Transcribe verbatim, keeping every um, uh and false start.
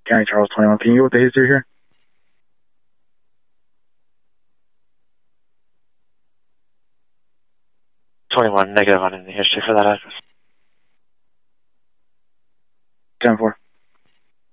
Gary Charles twenty-one. Can you go with the history here? twenty-one, negative on in the history for that address. ten four.